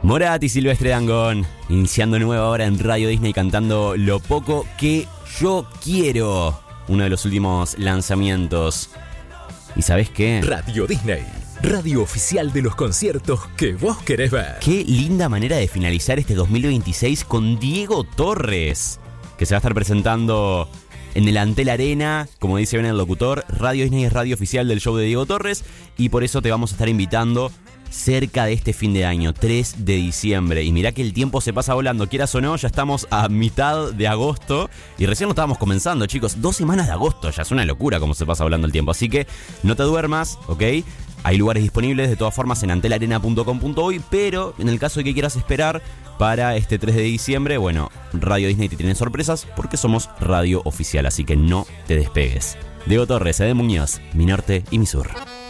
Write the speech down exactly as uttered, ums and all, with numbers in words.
Morat y Silvestre Dangond, iniciando nueva hora en Radio Disney cantando Lo Poco Que Yo Quiero, uno de los últimos lanzamientos. ¿Y sabés qué? Radio Disney, radio oficial de los conciertos que vos querés ver. Qué linda manera de finalizar este dos mil veintiséis con Diego Torres, que se va a estar presentando en el Antel Arena. Como dice bien el locutor, Radio Disney es radio oficial del show de Diego Torres y por eso te vamos a estar invitando cerca de este fin de año, tres de diciembre. Y mirá que el tiempo se pasa volando, quieras o no, ya estamos a mitad de agosto y recién lo estábamos comenzando, chicos. Dos semanas de agosto, ya es una locura cómo se pasa volando el tiempo. Así que no te duermas, ¿ok? Hay lugares disponibles de todas formas en antelarena punto com punto uy, pero en el caso de que quieras esperar para este tres de diciembre, bueno, Radio Disney te tiene sorpresas porque somos radio oficial, así que no te despegues. Diego Torres, Ede Muñoz, Mi Norte y Mi Sur.